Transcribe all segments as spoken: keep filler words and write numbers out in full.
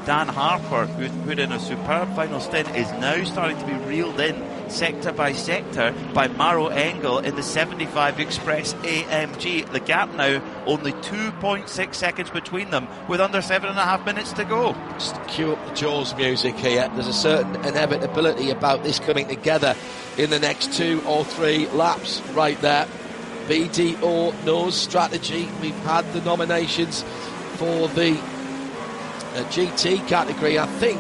Dan Harper, who's put in a superb final stint, is now starting to be reeled in sector by sector by Maro Engel in the seventy-five Express A M G. The gap now only two point six seconds between them with under seven and a half minutes to go. Just cue up the Jaws music here. There's a certain inevitability about this coming together in the next two or three laps right there. B D O knows strategy. We've had the nominations for the uh, G T category. I think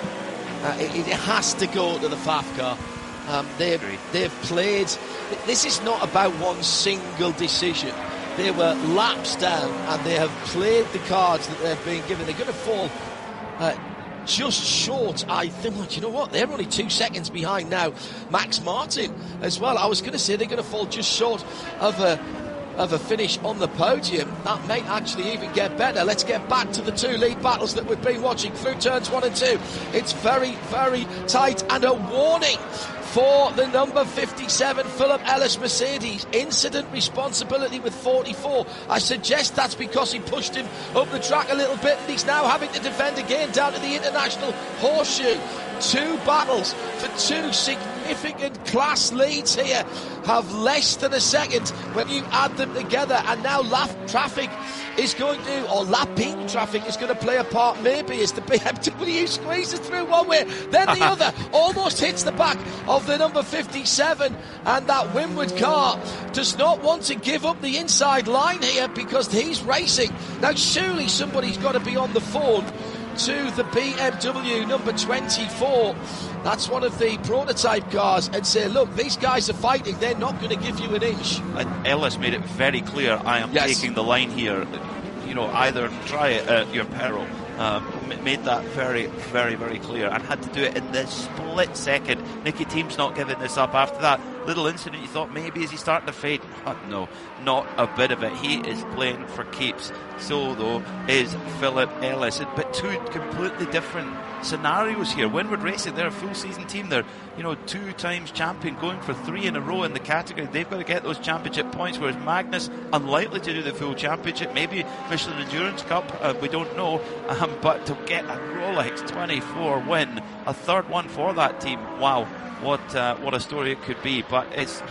uh, it, it has to go to the F A F car. Um, they've, they've played. This is not about one single decision. They were laps down and they have played the cards that they've been given. They're going to fall uh, just short, I think. Well, you know what? They're only two seconds behind now. Max Martin as well. I was going to say they're going to fall just short of a of a finish on the podium. That may actually even get better. Let's get back to the two lead battles that we've been watching through turns one and two. It's very, very tight, and a warning for the number fifty-seven Philip Ellis Mercedes. Incident responsibility with forty-four. I suggest that's because he pushed him up the track a little bit, and he's now having to defend again down to the International Horseshoe. Two battles for two significant class leads here have less than a second when you add them together, and now lap traffic is going to, or lapping traffic is going to play a part maybe as the B M W squeezes through one way, then the other, almost hits the back of the number fifty-seven, and that Winward car does not want to give up the inside line here because he's racing. Now surely somebody's got to be on the phone to the B M W number twenty-four. That's one of the prototype cars, and say, look, these guys are fighting, they're not going to give you an inch. And Ellis made it very clear, I am yes. taking the line here. You know, either try it at your peril. Um, made that very, very, very clear, and had to do it in the split second. Nicky Team's not giving this up. After that little incident, you thought maybe is he starting to fade? Oh, no, not a bit of it. He is playing for keeps. So though is Philip Ellis, but two completely different scenarios here. Winward Racing, they're a full season team. They're, you know, two times champion, going for three in a row in the category. They've got to get those championship points, whereas Magnus unlikely to do the full championship. Maybe Michelin Endurance Cup, uh, we don't know. Um, but to get a Rolex twenty-four win, a third one for that team, wow, what uh, what a story it could be. But it's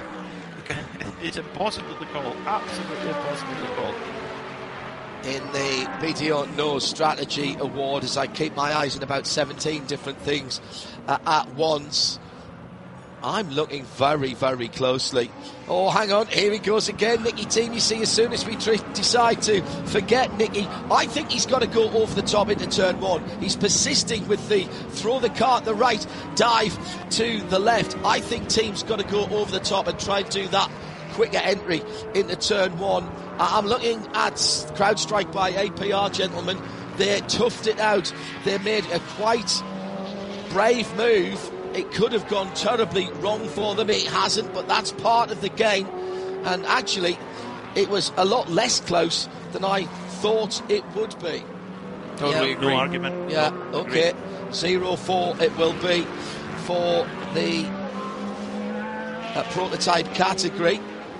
it's impossible to call, absolutely impossible to call. In the B D O Knows Strategy Award, as I keep my eyes on about seventeen different things uh, at once, I'm looking very, very closely. Oh, hang on, here he goes again. Nicky Team, you see, as soon as we tr- decide to forget Nicky, I think he's got to go over the top into turn one. He's persisting with the throw the car at the right, dive to the left. I think Team's got to go over the top and try and do that quicker entry into turn one. I'm looking at CrowdStrike by A P R, gentlemen. They toughed it out. They made a quite brave move. It could have gone terribly wrong for them. It hasn't, but that's part of the game. And actually, it was a lot less close than I thought it would be. Totally yeah. agree. No argument. Yeah, no, okay. zero four it will be for the uh, prototype category.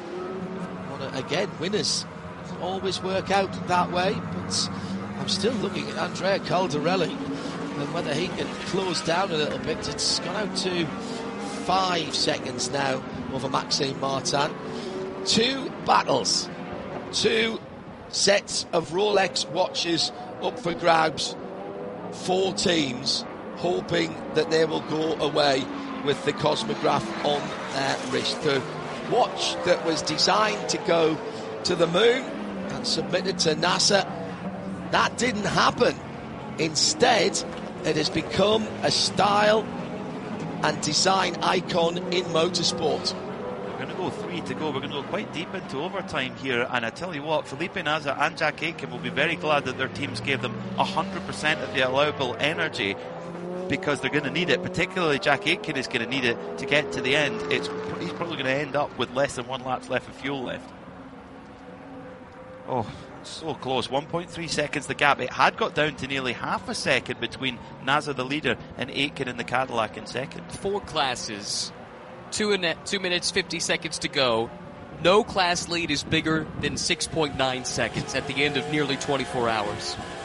Again, winners always work out that way, but I'm still looking at Andrea Caldarelli and whether he can close down a little bit. It's gone out to five seconds now over Maxime Martin. Two battles, two sets of Rolex watches up for grabs, four teams hoping that they will go away with the Cosmograph on their wrist. The watch that was designed to go to the moon and submitted to NASA, that didn't happen. Instead, it has become a style and design icon in motorsport. We're going to go three to go. We're going to go quite deep into overtime here, and I tell you what, Felipe Nasr and Jack Aitken will be very glad that their teams gave them one hundred percent of the allowable energy, because they're going to need it. Particularly Jack Aitken is going to need it to get to the end. It's, he's probably going to end up with less than one lap left of fuel left. Oh, so close. one point three seconds the gap. It had got down to nearly half a second between Nasr, the leader, and Aitken in the Cadillac in second. Four classes, two, in two minutes, fifty seconds to go. No class lead is bigger than six point nine seconds at the end of nearly twenty-four hours.